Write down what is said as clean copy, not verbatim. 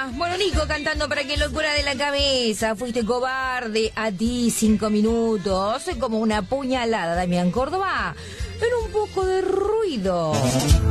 Bueno, Nico cantando para que locura de la cabeza. Fuiste cobarde, a ti 5 minutos. Como una puñalada, Damián Córdoba. Pero un poco de ruido.